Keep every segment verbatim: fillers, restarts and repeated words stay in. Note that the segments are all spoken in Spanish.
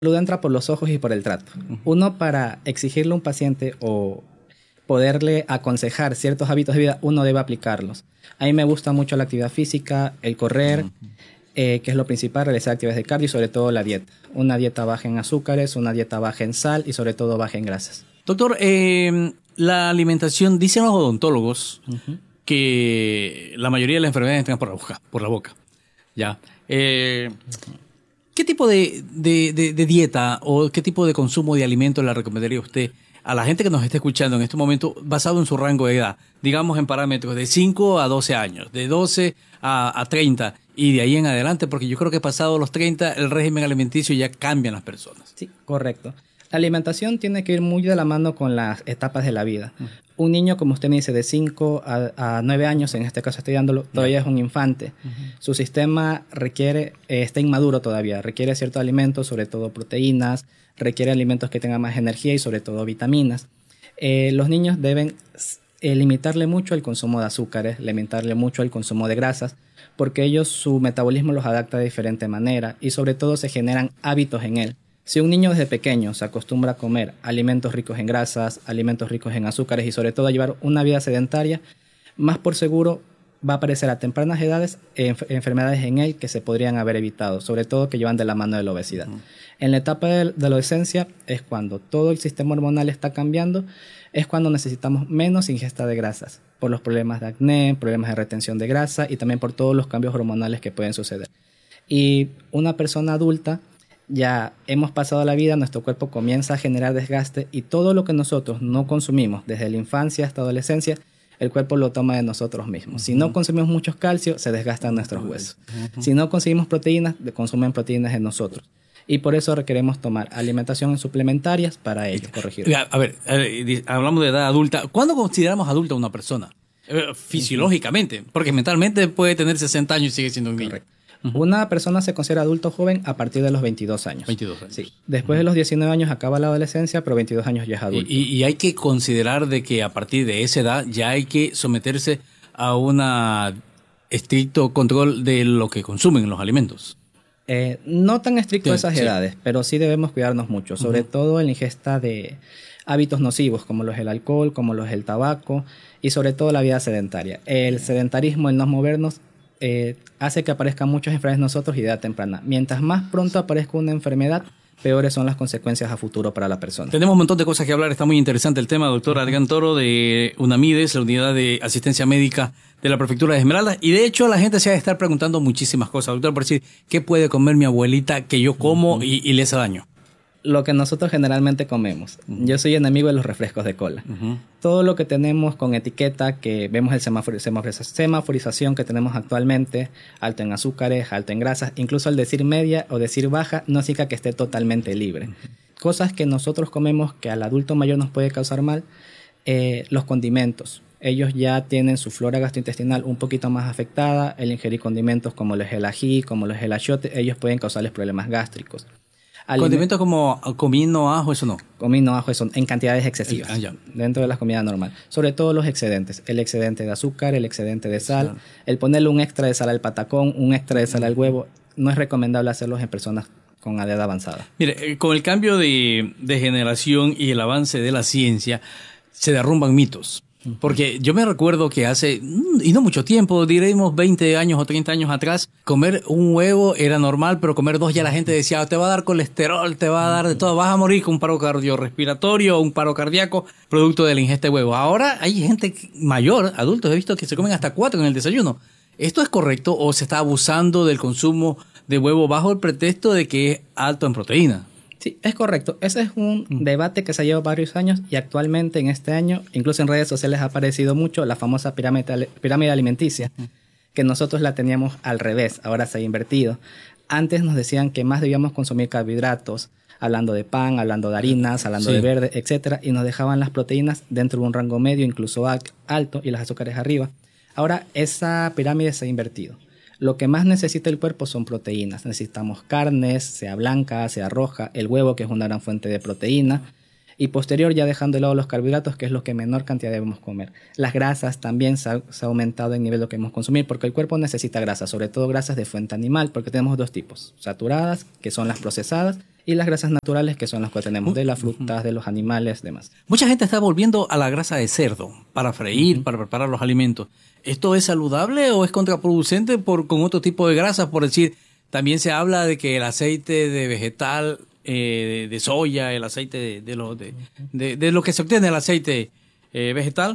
salud entra por los ojos y por el trato. Uno, para exigirle a un paciente o poderle aconsejar ciertos hábitos de vida, uno debe aplicarlos. A mí me gusta mucho la actividad física, el correr, eh, que es lo principal, realizar actividades de cardio y sobre todo la dieta. Una dieta baja en azúcares, una dieta baja en sal y sobre todo baja en grasas. Doctor, eh, la alimentación, dicen los odontólogos uh-huh. que la mayoría de las enfermedades entran por la boca. Por la boca. ¿Ya? Eh, ¿Qué tipo de, de, de, de dieta o qué tipo de consumo de alimentos le recomendaría usted a la gente que nos esté escuchando en este momento, basado en su rango de edad, digamos en parámetros de cinco a doce años, de doce a treinta y de ahí en adelante? Porque yo creo que pasado los treinta el régimen alimenticio ya cambia en las personas. Sí, correcto. La alimentación tiene que ir muy de la mano con las etapas de la vida. Uh-huh. Un niño, como usted me dice, de cinco a nueve años, en este caso estoy dándolo, todavía yeah. es un infante. Uh-huh. Su sistema requiere, eh, está inmaduro todavía, requiere ciertos alimentos, sobre todo proteínas, requiere alimentos que tengan más energía y sobre todo vitaminas. Eh, los niños deben eh, limitarle mucho el consumo de azúcares, limitarle mucho el consumo de grasas, porque ellos, su metabolismo los adapta de diferente manera y sobre todo se generan hábitos en él. Si un niño desde pequeño se acostumbra a comer alimentos ricos en grasas, alimentos ricos en azúcares y sobre todo a llevar una vida sedentaria, más por seguro va a aparecer a tempranas edades enf- enfermedades en él que se podrían haber evitado, sobre todo que llevan de la mano de la obesidad. Uh-huh. En la etapa de, de la adolescencia es cuando todo el sistema hormonal está cambiando, es cuando necesitamos menos ingesta de grasas, por los problemas de acné, problemas de retención de grasa y también por todos los cambios hormonales que pueden suceder. Y una persona adulta, ya hemos pasado la vida, nuestro cuerpo comienza a generar desgaste y todo lo que nosotros no consumimos desde la infancia hasta adolescencia, el cuerpo lo toma de nosotros mismos. Uh-huh. Si no consumimos mucho calcio, se desgastan nuestros huesos. Uh-huh. Si no conseguimos proteínas, consumen proteínas en nosotros. Y por eso requeremos tomar alimentación suplementarias para ello, corregir. A ver, eh, hablamos de edad adulta. ¿Cuándo consideramos adulta a una persona? Eh, fisiológicamente, uh-huh. porque mentalmente puede tener sesenta años y sigue siendo un niño. Correcto. Uh-huh. Una persona se considera adulto joven a partir de los veintidós años. veintidós años. Sí. Después uh-huh. de los diecinueve años acaba la adolescencia, pero veintidós años ya es adulto. Y, y, y hay que considerar de que a partir de esa edad ya hay que someterse a un estricto control de lo que consumen los alimentos. Eh, no tan estricto sí, a esas sí. edades, pero sí debemos cuidarnos mucho, sobre uh-huh. todo en la ingesta de hábitos nocivos como los del alcohol, como los del tabaco y sobre todo la vida sedentaria. El sedentarismo, el no movernos, eh, hace que aparezcan muchas enfermedades en nosotros y de edad temprana. Mientras más pronto aparezca una enfermedad, peores son las consecuencias a futuro para la persona. Tenemos un montón de cosas que hablar, está muy interesante el tema. Doctor Adrián Toro de UNAMIDES, la Unidad de Asistencia Médica de la Prefectura de Esmeraldas. Y de hecho la gente se va a estar preguntando muchísimas cosas, doctor, por decir, ¿qué puede comer mi abuelita que yo como uh-huh. y, y le hace daño? Lo que nosotros generalmente comemos. Uh-huh. Yo soy enemigo de los refrescos de cola. Uh-huh. Todo lo que tenemos con etiqueta, que vemos el semáforo, semaforización que tenemos actualmente, alto en azúcares, alto en grasas, incluso al decir media o decir baja, no significa que esté totalmente libre. Uh-huh. Cosas que nosotros comemos que al adulto mayor nos puede causar mal, eh, los condimentos. Ellos ya tienen su flora gastrointestinal un poquito más afectada. El ingerir condimentos como los el ají, como los el achiote, ellos pueden causarles problemas gástricos. ¿Condimentos como comino, ajo, eso no? Comino, ajo, eso en cantidades excesivas, ah, ya. dentro de la comida normal. Sobre todo los excedentes, el excedente de azúcar, el excedente de sal, claro. el ponerle un extra de sal al patacón, un extra de sal al huevo, no es recomendable hacerlos en personas con edad avanzada. Mire, con el cambio de, de generación y el avance de la ciencia, se derrumban mitos. Porque yo me recuerdo que hace, y no mucho tiempo, diremos veinte años o treinta años atrás, comer un huevo era normal, pero comer dos ya la gente decía, te va a dar colesterol, te va a dar de todo, vas a morir con un paro cardiorrespiratorio o un paro cardíaco producto de la ingesta de huevo. Ahora hay gente mayor, adultos, he visto que se comen hasta cuatro en el desayuno. ¿Esto es correcto o se está abusando del consumo de huevo bajo el pretexto de que es alto en proteína? Sí, es correcto. Ese es un mm. debate que se lleva varios años y actualmente en este año, incluso en redes sociales ha aparecido mucho la famosa pirámide, pirámide alimenticia, mm. que nosotros la teníamos al revés, ahora se ha invertido. Antes nos decían que más debíamos consumir carbohidratos, hablando de pan, hablando de harinas, hablando sí. de verde, etcétera, y nos dejaban las proteínas dentro de un rango medio, incluso alto, y los azúcares arriba. Ahora esa pirámide se ha invertido. Lo que más necesita el cuerpo son proteínas. Necesitamos carnes, sea blanca, sea roja, el huevo, que es una gran fuente de proteína, Y posterior ya dejando de lado los carbohidratos, que es lo que menor cantidad debemos comer. Las grasas también se ha, se ha aumentado el nivel de lo que debemos consumir, porque el cuerpo necesita grasas, sobre todo grasas de fuente animal, porque tenemos dos tipos, saturadas, que son las procesadas, y las grasas naturales, que son las que tenemos de las frutas, de los animales, demás. Mucha gente está volviendo a la grasa de cerdo para freír, uh-huh. para preparar los alimentos. ¿Esto es saludable o es contraproducente por, con otro tipo de grasas? Por decir, también se habla de que el aceite de vegetal... Eh, de, de soya, el aceite de, de, lo, de, de, de lo que se obtiene el aceite eh, vegetal,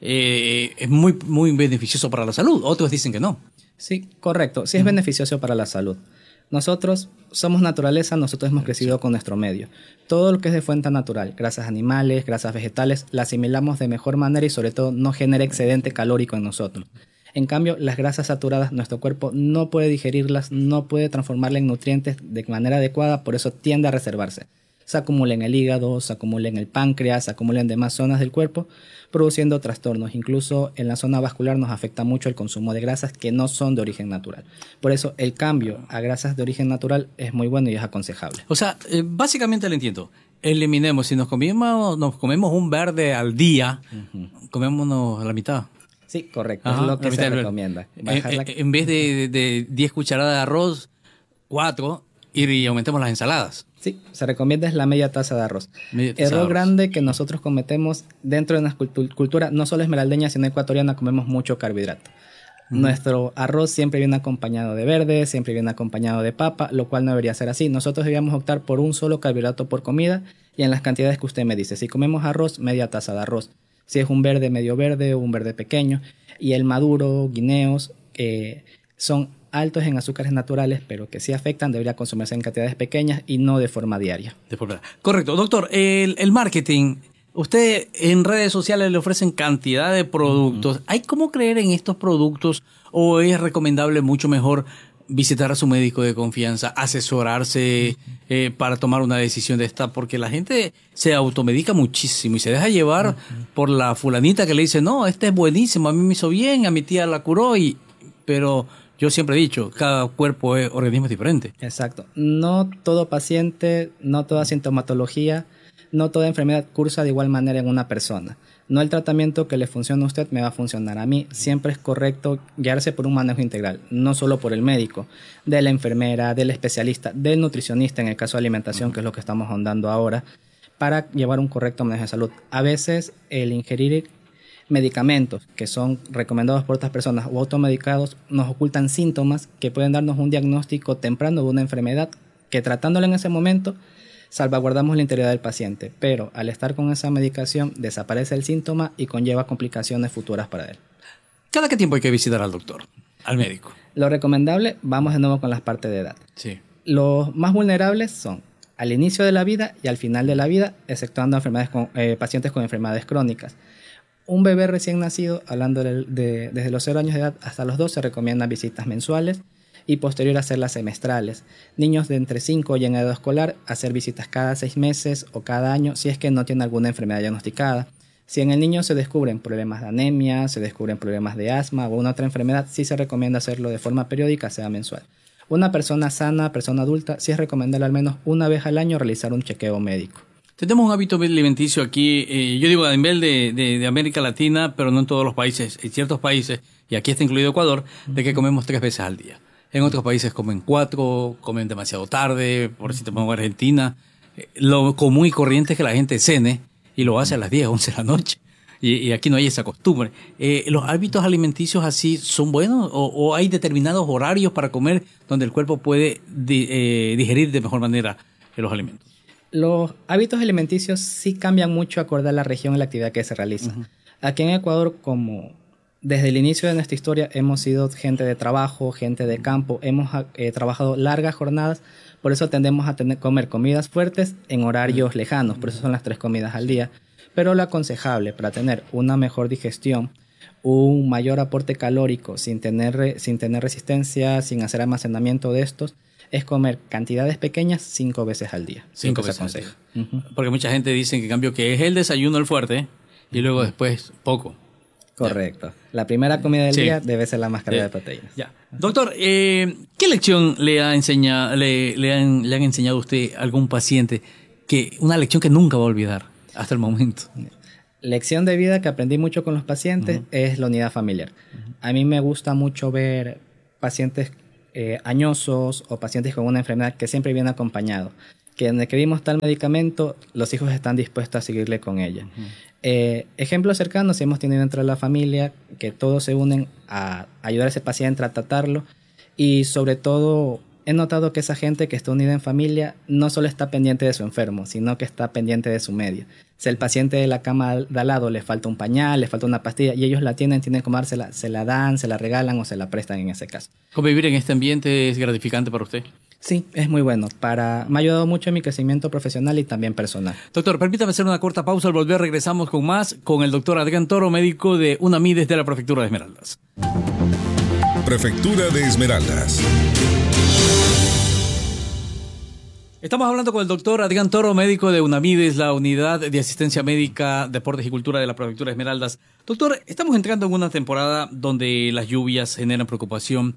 eh, es muy, muy beneficioso para la salud. Otros dicen que no. Sí, correcto. Sí es uh-huh. beneficioso para la salud. Nosotros somos naturaleza, nosotros hemos crecido con nuestro medio. Todo lo que es de fuente natural, grasas animales, grasas vegetales, la asimilamos de mejor manera y sobre todo no genera excedente calórico en nosotros. En cambio, las grasas saturadas, nuestro cuerpo no puede digerirlas, no puede transformarlas en nutrientes de manera adecuada, por eso tiende a reservarse. Se acumula en el hígado, se acumula en el páncreas, se acumula en demás zonas del cuerpo, produciendo trastornos. Incluso en la zona vascular nos afecta mucho el consumo de grasas que no son de origen natural. Por eso el cambio a grasas de origen natural es muy bueno y es aconsejable. O sea, eh, básicamente lo entiendo. Eliminemos, si nos comemos, nos comemos un verde al día, uh-huh. comémonos la mitad. Sí, correcto, ajá, es lo que se recomienda. En, la... en vez de, de diez cucharadas de arroz, cuatro, y aumentemos las ensaladas. Sí, se recomienda es la media taza de arroz. Media taza Error de arroz. grande que nosotros cometemos dentro de nuestra cultura, no solo esmeraldeña, sino ecuatoriana, comemos mucho carbohidrato. Mm. Nuestro arroz siempre viene acompañado de verde, siempre viene acompañado de papa, lo cual no debería ser así. Nosotros deberíamos optar por un solo carbohidrato por comida y en las cantidades que usted me dice. Si comemos arroz, media taza de arroz. Si es un verde medio verde o un verde pequeño. Y el maduro, guineos, eh, son altos en azúcares naturales, pero que sí afectan, debería consumirse en cantidades pequeñas y no de forma diaria. De forma... Correcto. Doctor, el, el marketing, usted en redes sociales le ofrecen cantidad de productos. Uh-huh. ¿Hay cómo creer en estos productos o es recomendable mucho mejor visitar a su médico de confianza, asesorarse eh, para tomar una decisión de esta? Porque la gente se automedica muchísimo y se deja llevar uh-huh. por la fulanita que le dice, no, este es buenísimo, a mí me hizo bien, a mi tía la curó, y pero yo siempre he dicho, cada cuerpo es organismo diferente. Exacto. No todo paciente, no toda sintomatología, no toda enfermedad cursa de igual manera en una persona. No el tratamiento que le funciona a usted me va a funcionar a mí. Siempre es correcto guiarse por un manejo integral, no solo por el médico, de la enfermera, del especialista, del nutricionista, en el caso de alimentación, uh-huh. que es lo que estamos ahondando ahora, para llevar un correcto manejo de salud. A veces el ingerir medicamentos que son recomendados por otras personas o automedicados nos ocultan síntomas que pueden darnos un diagnóstico temprano de una enfermedad que tratándola en ese momento salvaguardamos la integridad del paciente, pero al estar con esa medicación desaparece el síntoma y conlleva complicaciones futuras para él. ¿Cada qué tiempo hay que visitar al doctor, al médico? Lo recomendable, vamos de nuevo con las partes de edad. Sí. Los más vulnerables son al inicio de la vida y al final de la vida, exceptuando enfermedades con, eh, pacientes con enfermedades crónicas. Un bebé recién nacido, hablando de, de, desde los cero años de edad hasta los dos, se recomiendan visitas mensuales y posterior hacerlas semestrales. Niños de entre cinco y en edad escolar, hacer visitas cada seis meses o cada año si es que no tiene alguna enfermedad diagnosticada. Si en el niño se descubren problemas de anemia, se descubren problemas de asma o una otra enfermedad, sí se recomienda hacerlo de forma periódica, sea mensual. Una persona sana, persona adulta, sí es recomendable al menos una vez al año realizar un chequeo médico. Tenemos un hábito alimenticio aquí, eh, yo digo a nivel de, de, de América Latina, pero no en todos los países, en ciertos países, y aquí está incluido Ecuador, de que comemos tres veces al día. En otros países comen cuatro, comen demasiado tarde, por si te pongo Argentina. Lo común y corriente es que la gente cene y lo hace a las diez, once de la noche. Y, y aquí no hay esa costumbre. Eh, ¿Los hábitos alimenticios así son buenos o, o hay determinados horarios para comer donde el cuerpo puede di, eh, digerir de mejor manera los alimentos? Los hábitos alimenticios sí cambian mucho acorde a la región y la actividad que se realiza. Uh-huh. Aquí en Ecuador, como desde el inicio de nuestra historia, hemos sido gente de trabajo, gente de campo, hemos eh, trabajado largas jornadas, por eso tendemos a tener, comer comidas fuertes en horarios lejanos, por eso son las tres comidas al día. Pero lo aconsejable para tener una mejor digestión, un mayor aporte calórico sin tener, sin tener resistencia, sin hacer almacenamiento de estos, es comer cantidades pequeñas cinco veces al día. Cinco veces al día. Uh-huh. Porque mucha gente dice que en cambio que es el desayuno el fuerte y luego uh-huh. después poco. Correcto. Ya. La primera comida del sí. día debe ser la más cargada de proteínas. Ya. Doctor, eh, ¿qué lección le ha enseñado, le, le, han, le han enseñado a usted a algún paciente que una lección que nunca va a olvidar? hasta el momento. Lección de vida que aprendí mucho con los pacientes uh-huh. es la unidad familiar. Uh-huh. A mí me gusta mucho ver pacientes eh, añosos o pacientes con una enfermedad que siempre viene acompañado. Que donde que vimos tal medicamento, los hijos están dispuestos a seguirle con ella. Uh-huh. Eh, ejemplos cercanos hemos tenido dentro de la familia que todos se unen a ayudar a ese paciente a tratarlo, y sobre todo he notado que esa gente que está unida en familia no solo está pendiente de su enfermo, sino que está pendiente de su medio. Si el paciente de la cama de al lado le falta un pañal, le falta una pastilla y ellos la tienen, tienen que comársela, se la dan, se la regalan o se la prestan en ese caso. ¿Convivir en este ambiente es gratificante para usted? Sí, es muy bueno. Para, me ha ayudado mucho en mi crecimiento profesional y también personal. Doctor, permítame hacer una corta pausa. Al volver regresamos con más con el doctor Adrián Toro, médico de UNAMID desde la Prefectura de Esmeraldas. Prefectura de Esmeraldas. Estamos hablando con el doctor Adrián Toro, médico de UNAMIDES, la Unidad de Asistencia Médica, Deportes y Cultura de la Prefectura de Esmeraldas. Doctor, estamos entrando en una temporada donde las lluvias generan preocupación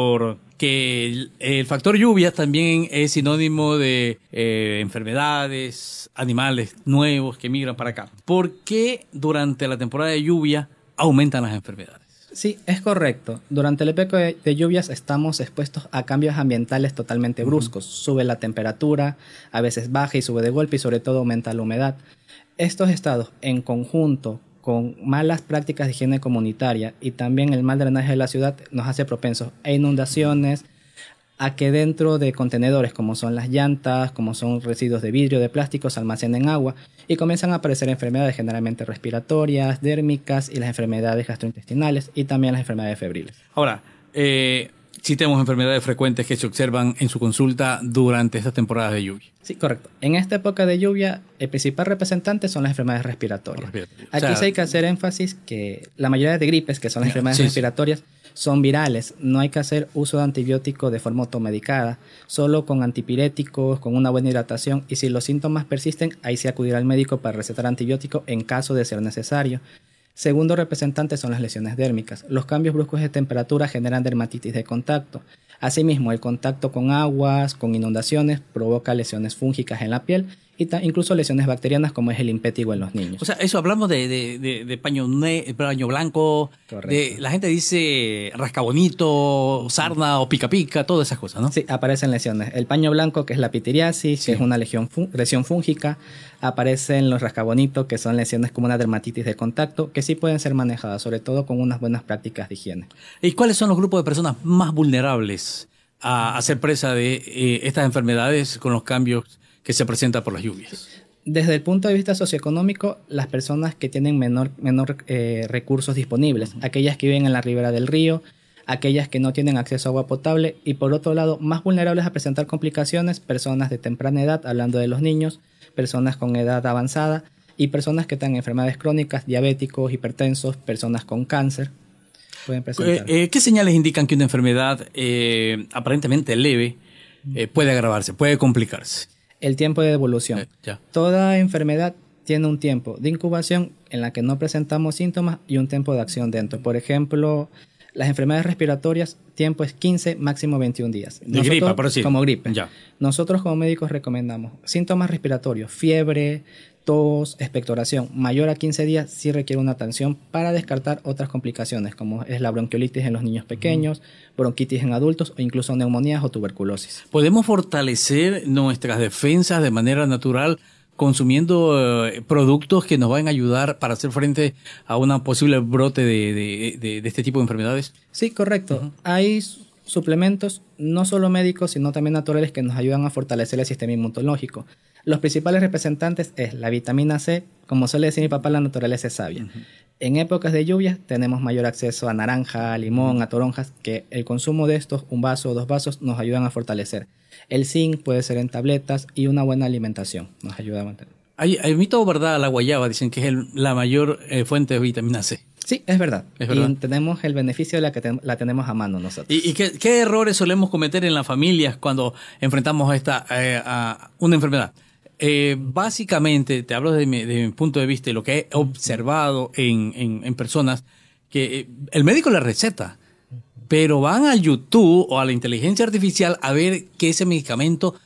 porque el, el factor lluvia también es sinónimo de eh, enfermedades, animales nuevos que migran para acá. ¿Por qué durante la temporada de lluvia aumentan las enfermedades? Sí, es correcto. Durante el época de, de lluvias estamos expuestos a cambios ambientales totalmente bruscos. Uh-huh. Sube la temperatura, a veces baja y sube de golpe y sobre todo aumenta la humedad. Estos estados en conjunto con malas prácticas de higiene comunitaria y también el mal drenaje de la ciudad nos hace propensos a inundaciones, a que dentro de contenedores como son las llantas, como son residuos de vidrio, de plástico, se almacenen agua y comienzan a aparecer enfermedades generalmente respiratorias, dérmicas y las enfermedades gastrointestinales y también las enfermedades febriles. Ahora, eh, sí tenemos enfermedades frecuentes que se observan en su consulta durante estas temporadas de lluvia. Sí, correcto. En esta época de lluvia, el principal representante son las enfermedades respiratorias. Respiratorio. Aquí o sea, sí hay que hacer énfasis que la mayoría de gripes, que son las enfermedades sí, respiratorias, sí. son virales. No hay que hacer uso de antibiótico de forma automedicada, solo con antipiréticos, con una buena hidratación. Y si los síntomas persisten, ahí sí acudir al médico para recetar antibiótico en caso de ser necesario. Segundo representante son las lesiones dérmicas. Los cambios bruscos de temperatura generan dermatitis de contacto. Asimismo, el contacto con aguas, con inundaciones, provoca lesiones fúngicas en la piel y incluso lesiones bacterianas como es el impétigo en los niños. O sea, eso hablamos de, de, de, de paño, ne, paño blanco, de, la gente dice rascabonito, sarna o pica pica, todas esas cosas, ¿no? Sí, aparecen lesiones. El paño blanco, que es la pitiriasis, sí. que es una lesión, lesión fúngica. Aparecen los rascabonitos, que son lesiones como una dermatitis de contacto, que sí pueden ser manejadas, sobre todo con unas buenas prácticas de higiene. ¿Y cuáles son los grupos de personas más vulnerables a, a ser presa de eh, estas enfermedades con los cambios que se presentan por las lluvias? Desde el punto de vista socioeconómico, las personas que tienen menor, menor eh, recursos disponibles, uh-huh. aquellas que viven en la ribera del río, aquellas que no tienen acceso a agua potable y por otro lado, más vulnerables a presentar complicaciones, personas de temprana edad, hablando de los niños, personas con edad avanzada y personas que tengan enfermedades crónicas, diabéticos, hipertensos, personas con cáncer. Pueden presentar. Eh, eh, ¿Qué señales indican que una enfermedad eh, aparentemente leve eh, puede agravarse, puede complicarse? El tiempo de evolución. Eh, ya. Toda enfermedad tiene un tiempo de incubación en la que no presentamos síntomas y un tiempo de acción dentro. Por ejemplo, las enfermedades respiratorias, tiempo es quince, máximo veintiún días. De Nosotros, gripa, por decir. Como gripe. Ya. Nosotros como médicos recomendamos síntomas respiratorios, fiebre, tos, expectoración, mayor a quince días, sí requiere una atención para descartar otras complicaciones, como es la bronquiolitis en los niños pequeños, bronquitis en adultos o incluso neumonías o tuberculosis. ¿Podemos fortalecer nuestras defensas de manera natural consumiendo eh, productos que nos van a ayudar para hacer frente a un posible brote de, de, de, de este tipo de enfermedades? Sí, correcto. Uh-huh. Hay suplementos, no solo médicos, sino también naturales, que nos ayudan a fortalecer el sistema inmunológico. Los principales representantes es la vitamina C. Como suele decir mi papá, la naturaleza es sabia. Uh-huh. En épocas de lluvias tenemos mayor acceso a naranja, a limón, a toronjas, que el consumo de estos, un vaso o dos vasos, nos ayudan a fortalecer. El zinc puede ser en tabletas y una buena alimentación nos ayuda a mantener. Hay, hay mito o verdad, la guayaba dicen que es el, la mayor eh, fuente de vitamina C. Sí, es verdad. ¿Es verdad? Y tenemos el beneficio de la que te, la tenemos a mano nosotros. ¿Y, y qué, qué errores solemos cometer en las familias cuando enfrentamos a, esta, eh, a una enfermedad? Eh, básicamente, te hablo de mi, de mi punto de vista y lo que he observado en, en, en personas, que eh, el médico le receta, pero van a YouTube o a la inteligencia artificial a ver que ese medicamento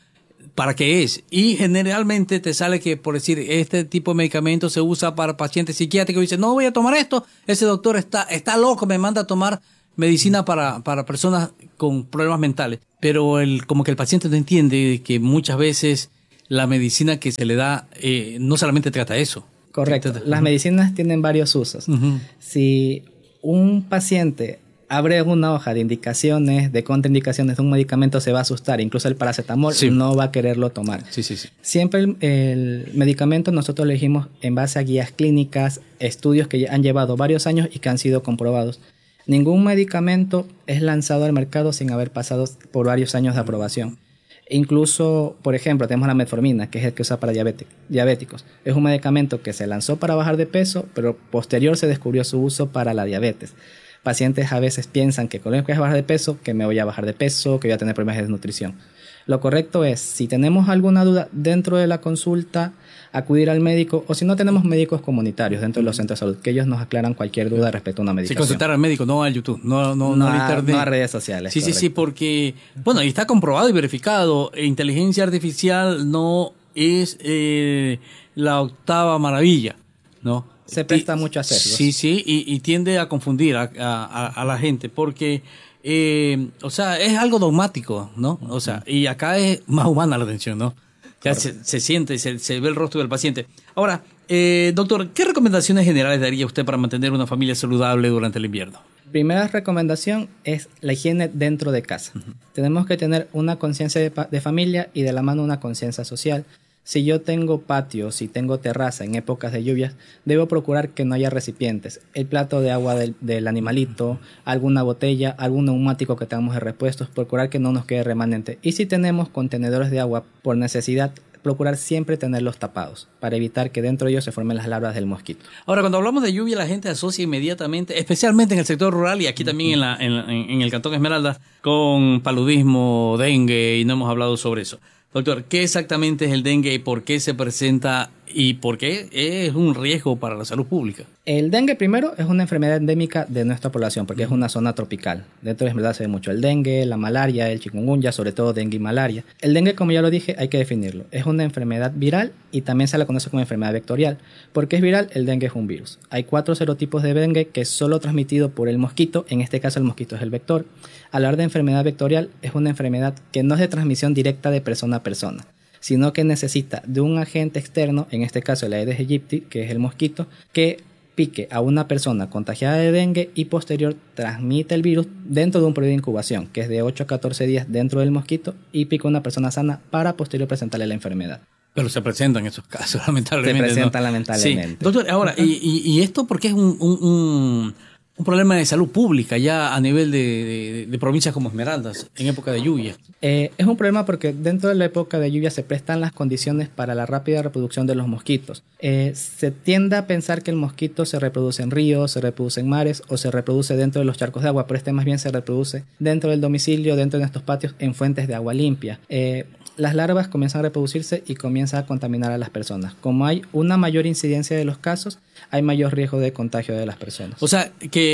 para qué es. Y generalmente te sale que, por decir, este tipo de medicamento se usa para pacientes psiquiátricos y dice, no voy a tomar esto, ese doctor está, está loco, me manda a tomar medicina para, para personas con problemas mentales. Pero el, como que el paciente no entiende que muchas veces la medicina que se le da eh, no solamente trata eso. Correcto. Las medicinas tienen varios usos. Uh-huh. Si un paciente abre una hoja de indicaciones, de contraindicaciones de un medicamento, se va a asustar. Incluso el paracetamol sí. no va a quererlo tomar. Sí, sí, sí. Siempre el, el medicamento nosotros lo elegimos en base a guías clínicas, estudios que han llevado varios años y que han sido comprobados. Ningún medicamento es lanzado al mercado sin haber pasado por varios años de aprobación. Incluso, por ejemplo, tenemos la metformina, que es el que usa para diabéticos. Es un medicamento que se lanzó para bajar de peso, pero posterior se descubrió su uso para la diabetes. Pacientes a veces piensan que con lo que es bajar de peso, que me voy a bajar de peso, que voy a tener problemas de desnutrición. Lo correcto es, si tenemos alguna duda dentro de la consulta, acudir al médico, o si no tenemos médicos comunitarios dentro de los centros de salud, que ellos nos aclaran cualquier duda respecto a una medicación. Sí, consultar al médico, no al YouTube, no, no, no, no al internet. No a redes sociales. Sí, correcto. sí, sí, porque, bueno, y está comprobado y verificado, inteligencia artificial no es eh, la octava maravilla, ¿no? Se presta y, mucho a sesgos. Sí, sí, y, y tiende a confundir a, a, a la gente, porque, eh, o sea, es algo dogmático, ¿no? O sea, y acá es más humana la atención, ¿no? Ya se, se siente, se, se ve el rostro del paciente. Ahora, eh, doctor, ¿qué recomendaciones generales daría usted para mantener una familia saludable durante el invierno? Primera recomendación es la higiene dentro de casa. Uh-huh. Tenemos que tener una conciencia de, de familia y de la mano una conciencia social. Si yo tengo patio, si tengo terraza en épocas de lluvias, debo procurar que no haya recipientes. El plato de agua del, del animalito, alguna botella, algún neumático que tengamos de repuestos, procurar que no nos quede remanente. Y si tenemos contenedores de agua por necesidad, procurar siempre tenerlos tapados para evitar que dentro de ellos se formen las larvas del mosquito. Ahora, cuando hablamos de lluvia, la gente asocia inmediatamente, especialmente en el sector rural y aquí también en, la, en, en el Cantón Esmeraldas, con paludismo, dengue, y no hemos hablado sobre eso. Doctor, ¿qué exactamente es el dengue y por qué se presenta y por qué es un riesgo para la salud pública? El dengue, primero, es una enfermedad endémica de nuestra población porque es una zona tropical. Dentro de Esmeraldas se ve mucho el dengue, la malaria, el chikungunya, sobre todo dengue y malaria. El dengue, como ya lo dije, hay que definirlo. Es una enfermedad viral y también se la conoce como enfermedad vectorial. ¿Por qué es viral? El dengue es un virus. Hay cuatro serotipos de dengue que es solo transmitido por el mosquito. En este caso, el mosquito es el vector. Hablar de enfermedad vectorial es una enfermedad que no es de transmisión directa de persona a persona, sino que necesita de un agente externo, en este caso el Aedes aegypti, que es el mosquito, que pique a una persona contagiada de dengue y posterior transmite el virus dentro de un periodo de incubación, que es de ocho a catorce días dentro del mosquito, y pica a una persona sana para posterior presentarle la enfermedad. Pero se presentan esos casos, lamentablemente. Se presentan, ¿no? lamentablemente. Sí. Doctor, ahora, uh-huh. y, y, y esto porque es un... un, un... un problema de salud pública ya a nivel de, de, de provincias como Esmeraldas en época de lluvia. Eh, es un problema porque dentro de la época de lluvia se prestan las condiciones para la rápida reproducción de los mosquitos. Eh, se tiende a pensar que el mosquito se reproduce en ríos, se reproduce en mares o se reproduce dentro de los charcos de agua, pero este más bien se reproduce dentro del domicilio, dentro de estos patios, en fuentes de agua limpia. Eh, las larvas comienzan a reproducirse y comienzan a contaminar a las personas. Como hay una mayor incidencia de los casos, hay mayor riesgo de contagio de las personas. O sea,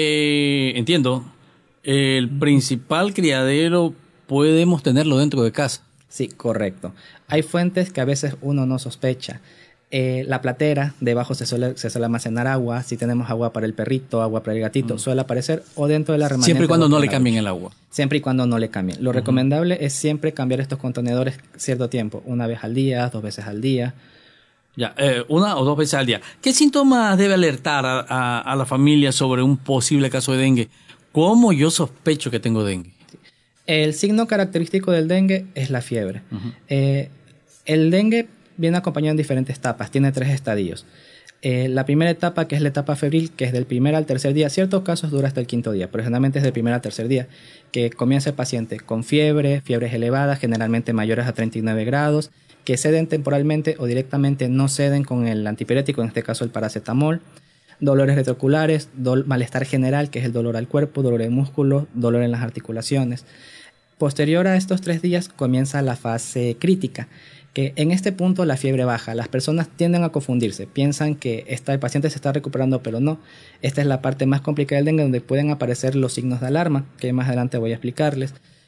que entiendo, el principal criadero podemos tenerlo dentro de casa. Sí, correcto. Hay fuentes que a veces uno no sospecha. Eh, la platera, debajo se suele, se suele almacenar agua. Si tenemos agua para el perrito, agua para el gatito, mm. suele aparecer, o dentro de la remanente. Siempre y cuando no le cambien el agua. Siempre y cuando no le cambien. Lo uh-huh. recomendable es siempre cambiar estos contenedores cierto tiempo, una vez al día, dos veces al día. Ya, eh, una o dos veces al día. ¿Qué síntomas debe alertar a, a, a la familia sobre un posible caso de dengue? ¿Cómo yo sospecho que tengo dengue? El signo característico del dengue es la fiebre. Uh-huh. Eh, el dengue viene acompañado en diferentes etapas, tiene tres estadios. Eh, la primera etapa, que es la etapa febril, que es del primer al tercer día, ciertos casos dura hasta el quinto día, pero generalmente es del primer al tercer día, que comienza el paciente con fiebre, fiebres elevadas, generalmente mayores a treinta y nueve grados, que ceden temporalmente o directamente no ceden con el antipirético, en este caso el paracetamol, dolores retrooculares, dol- malestar general, que es el dolor al cuerpo, dolor en músculos, dolor en las articulaciones. Posterior a estos tres días comienza la fase crítica, que en este punto la fiebre baja. Las personas tienden a confundirse, piensan que está, el paciente se está recuperando, pero no. Esta es la parte más complicada del dengue, donde pueden aparecer los signos de alarma, que más adelante voy a explicarles.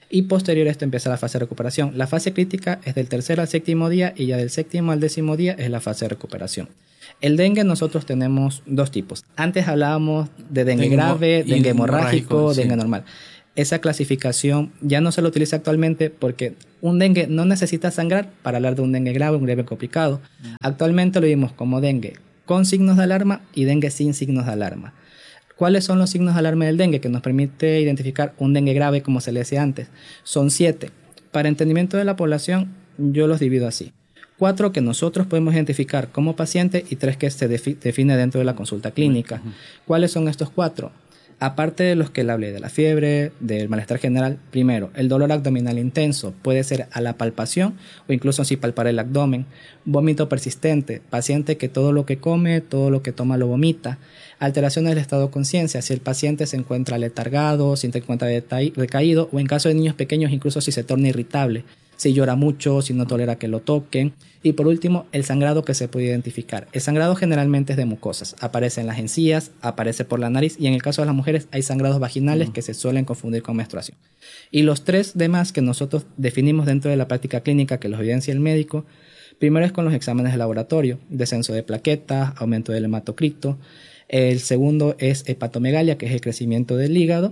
y posterior a esto empieza la fase de recuperación. La fase crítica es del tercer al séptimo día y ya del séptimo al décimo día es la fase de recuperación. El dengue nosotros tenemos dos tipos. Antes hablábamos de dengue, dengue grave, dengue hemorrágico, sí. dengue normal. Esa clasificación ya no se la utiliza actualmente porque un dengue no necesita sangrar para hablar de un dengue grave, un dengue complicado. Mm. Actualmente lo vimos como dengue con signos de alarma y dengue sin signos de alarma. ¿Cuáles son los signos de alarma del dengue que nos permite identificar un dengue grave, como se le decía antes? Son siete. Para entendimiento de la población, yo los divido así. Cuatro que nosotros podemos identificar como paciente y tres que se defi- define dentro de la consulta clínica. Uh-huh. ¿Cuáles son estos cuatro? Aparte de los que le hablé, de la fiebre, del malestar general, primero, el dolor abdominal intenso puede ser a la palpación o incluso si palpar el abdomen. Vómito persistente, paciente que todo lo que come, todo lo que toma lo vomita. Alteraciones del estado de conciencia, si el paciente se encuentra letargado, si se encuentra decaído o en caso de niños pequeños incluso si se torna irritable, si llora mucho, si no tolera que lo toquen. Y por último, el sangrado que se puede identificar. El sangrado generalmente es de mucosas, aparece en las encías, aparece por la nariz y en el caso de las mujeres hay sangrados vaginales uh-huh. que se suelen confundir con menstruación. Y los tres demás que nosotros definimos dentro de la práctica clínica que los evidencia el médico, primero es con los exámenes de laboratorio, descenso de plaquetas, aumento del hematocrito. El segundo es hepatomegalia, que es el crecimiento del hígado.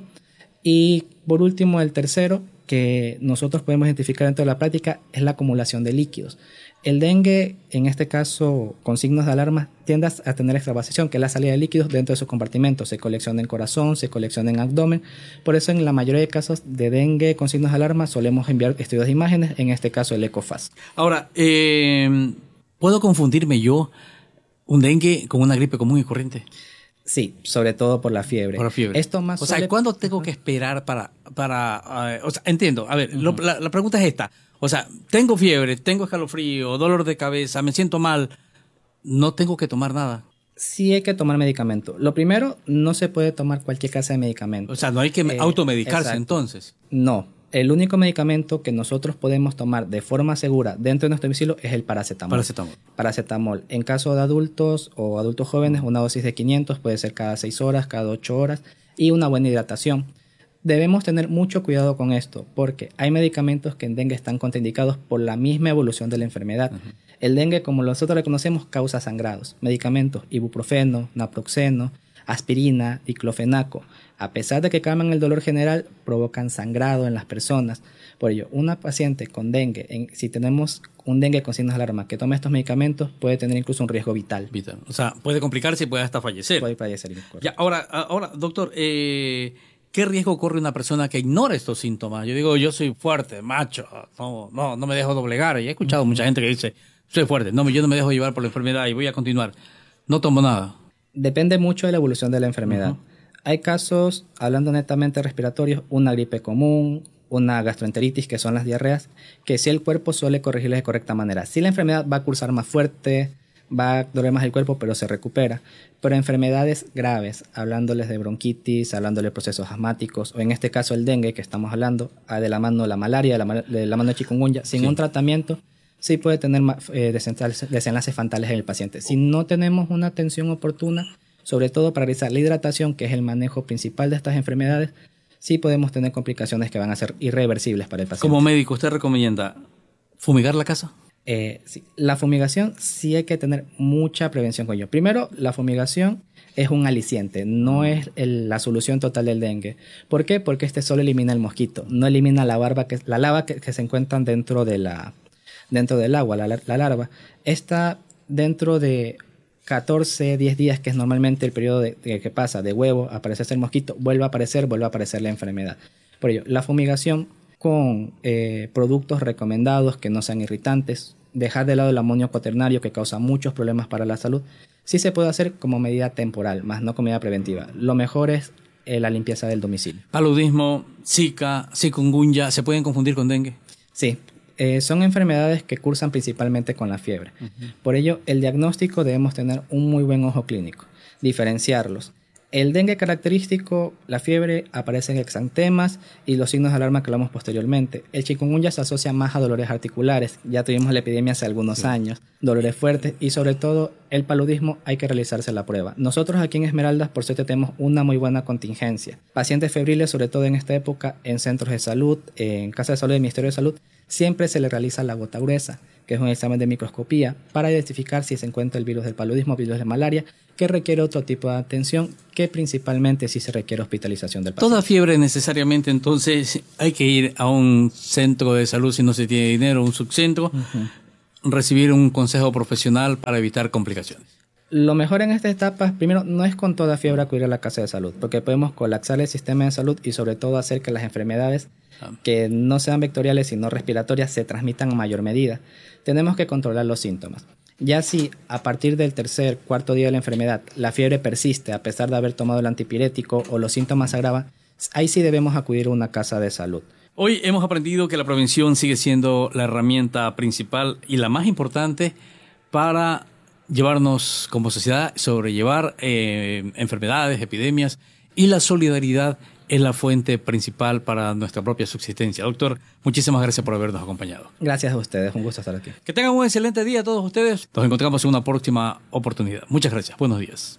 Y por último, el tercero, que nosotros podemos identificar dentro de la práctica, es la acumulación de líquidos. El dengue, en este caso, con signos de alarma, tiende a tener extravasación, que es la salida de líquidos dentro de su compartimento. Se colecciona en corazón, se colecciona en abdomen. Por eso, en la mayoría de casos de dengue con signos de alarma, solemos enviar estudios de imágenes, en este caso el ECOFAS. Ahora, eh, ¿puedo confundirme yo un dengue con una gripe común y corriente? Sí, sobre todo por la fiebre. Por la fiebre. Esto más o suele... sea, ¿cuándo tengo que esperar para... para uh, o sea, entiendo. A ver, uh-huh. lo, la, la pregunta es esta. O sea, tengo fiebre, tengo escalofrío, dolor de cabeza, me siento mal. ¿No tengo que tomar nada? Sí hay que tomar medicamento. Lo primero, no se puede tomar cualquier clase de medicamento. O sea, no hay que eh, automedicarse exacto. entonces. No. El único medicamento que nosotros podemos tomar de forma segura dentro de nuestro domicilio es el paracetamol. Paracetamol. Paracetamol. En caso de adultos o adultos jóvenes, una dosis de quinientos puede ser cada seis horas, cada ocho horas y una buena hidratación. Debemos tener mucho cuidado con esto porque hay medicamentos que en dengue están contraindicados por la misma evolución de la enfermedad. Uh-huh. El dengue, como nosotros lo conocemos, causa sangrados. Medicamentos, ibuprofeno, naproxeno, aspirina, diclofenaco, a pesar de que calman el dolor general, provocan sangrado en las personas. Por ello, una paciente con dengue, en, si tenemos un dengue con signos de alarma que tome estos medicamentos, puede tener incluso un riesgo vital. Vital. O sea, puede complicarse y puede hasta fallecer. Puede fallecer. Ya, ahora, ahora, doctor, eh, ¿qué riesgo corre una persona que ignora estos síntomas? Yo digo, yo soy fuerte, macho, no, no, no me dejo doblegar. Y he escuchado uh-huh. mucha gente que dice, soy fuerte, no, yo no me dejo llevar por la enfermedad y voy a continuar. No tomo nada. Depende mucho de la evolución de la enfermedad. Uh-huh. Hay casos, hablando netamente respiratorios, una gripe común, una gastroenteritis, que son las diarreas, que si el cuerpo suele corregirles de correcta manera. Si la enfermedad va a cursar más fuerte, va a doler más el cuerpo, pero se recupera. Pero enfermedades graves, hablándoles de bronquitis, hablándoles de procesos asmáticos, o en este caso el dengue que estamos hablando, de la mano la malaria, de la, de la mano de chikungunya, sin sí. un tratamiento, sí puede tener eh, desenlaces, desenlaces fatales en el paciente. Si no tenemos una atención oportuna, sobre todo para realizar la hidratación, que es el manejo principal de estas enfermedades, sí podemos tener complicaciones que van a ser irreversibles para el paciente. Como médico, ¿usted recomienda fumigar la casa? Eh, sí. La fumigación sí hay que tener mucha prevención con ello. Primero, la fumigación es un aliciente, no es el, la solución total del dengue. ¿Por qué? Porque este solo elimina el mosquito, no elimina la, barba que, la lava que, que se encuentran dentro, de la, dentro del agua, la, la larva. Está dentro de catorce, diez días, que es normalmente el periodo de, de que pasa de huevo, aparece el mosquito, vuelve a aparecer, vuelve a aparecer la enfermedad. Por ello, la fumigación con eh, productos recomendados que no sean irritantes, dejar de lado el amonio cuaternario que causa muchos problemas para la salud, sí se puede hacer como medida temporal, más no como medida preventiva. Lo mejor es eh, la limpieza del domicilio. Paludismo, Zika, chikungunya, ¿se pueden confundir con dengue? Sí. Eh, son enfermedades que cursan principalmente con la fiebre. Uh-huh. Por ello, el diagnóstico debemos tener un muy buen ojo clínico, diferenciarlos. El dengue característico, la fiebre, aparecen exantemas y los signos de alarma que hablamos posteriormente. El chikungunya se asocia más a dolores articulares, ya tuvimos la epidemia hace algunos sí. años, dolores fuertes y sobre todo el paludismo, hay que realizarse la prueba. Nosotros aquí en Esmeraldas por suerte tenemos una muy buena contingencia. Pacientes febriles, sobre todo en esta época, en centros de salud, en casas de salud del Ministerio de Salud, siempre se le realiza la gota gruesa, que es un examen de microscopía para identificar si se encuentra el virus del paludismo o virus de malaria, que requiere otro tipo de atención, que principalmente si se requiere hospitalización del paciente. Toda fiebre necesariamente, entonces, hay que ir a un centro de salud si no se tiene dinero, un subcentro, uh-huh. recibir un consejo profesional para evitar complicaciones. Lo mejor en esta etapa, primero, no es con toda fiebre acudir a la casa de salud, porque podemos colapsar el sistema de salud y sobre todo hacer que las enfermedades ah. que no sean vectoriales sino respiratorias se transmitan en mayor medida. Tenemos que controlar los síntomas. Ya si a partir del tercer, cuarto día de la enfermedad la fiebre persiste a pesar de haber tomado el antipirético o los síntomas se agravan, ahí sí debemos acudir a una casa de salud. Hoy hemos aprendido que la prevención sigue siendo la herramienta principal y la más importante para llevarnos como sociedad, sobrellevar eh, enfermedades, epidemias, y la solidaridad es la fuente principal para nuestra propia subsistencia. Doctor, muchísimas gracias por habernos acompañado. Gracias a ustedes, un gusto estar aquí. Que tengan un excelente día todos ustedes. Nos encontramos en una próxima oportunidad. Muchas gracias. Buenos días.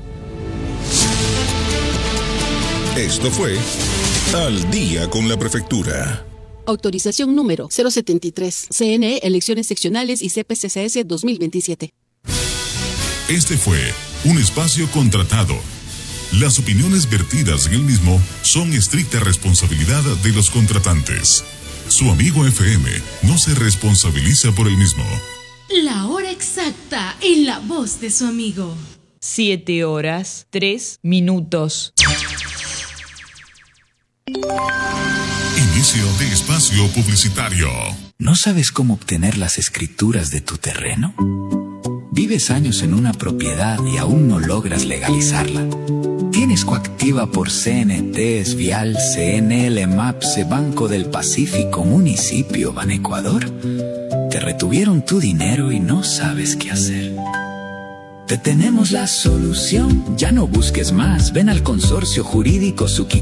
Esto fue Al Día con la Prefectura. Autorización número cero setenta y tres. C N E, Elecciones Seccionales y C P C C S dos mil veintisiete. Este fue un espacio contratado. Las opiniones vertidas en el mismo son estricta responsabilidad de los contratantes. Su amigo F M no se responsabiliza por el mismo. La hora exacta en la voz de su amigo. Siete horas, tres minutos. Inicio de espacio publicitario. ¿No sabes cómo obtener las escrituras de tu terreno? ¿Vives años en una propiedad y aún no logras legalizarla? ¿Tienes coactiva por C N T, Esvial, C N L, MAPSE, Banco del Pacífico, Municipio, Banecuador? Te retuvieron tu dinero y no sabes qué hacer. Te tenemos la solución. Ya no busques más. Ven al Consorcio Jurídico Suki.